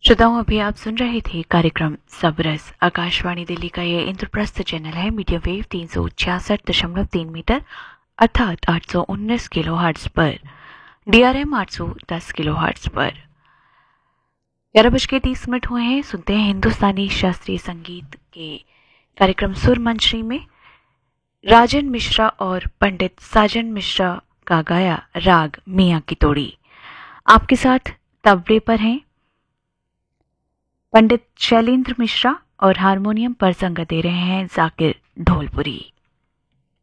श्रोताओं, अभी आप सुन रहे थे कार्यक्रम सबरस। आकाशवाणी दिल्ली का ये इंद्रप्रस्थ चैनल है मीडियम वेव 366.3 मीटर अर्थात 819 किलो हर्ट्ज पर, DRM 810 किलो हर्ट्ज पर। 11:30 हुए हैं। सुनते हैं हिंदुस्तानी शास्त्रीय संगीत के कार्यक्रम सुर मंचरी में राजन मिश्रा और पंडित साजन मिश्रा का गाया राग मियां की तोड़ी। आपके साथ तबले पर हैं पंडित शैलेंद्र मिश्रा और हारमोनियम पर संगत दे रहे हैं जाकिर ढोलपुरी।